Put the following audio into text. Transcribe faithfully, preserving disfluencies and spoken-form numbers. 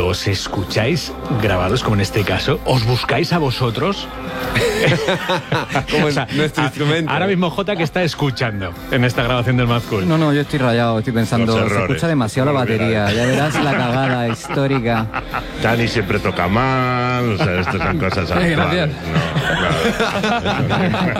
cuando os escucháis grabados, como en este caso, ¿os buscáis a vosotros? Como O sea, nuestro a- instrumento. Ahora mismo Jota, que está escuchando en esta grabación del Mad Cool. No, no, yo estoy rayado, estoy pensando, Los se errores. escucha demasiado la Muy bien, batería, ¿eh? ya verás la cagada histórica. Dani siempre toca mal, o sea, estas son cosas Eh, gracias. habituales. No, claro.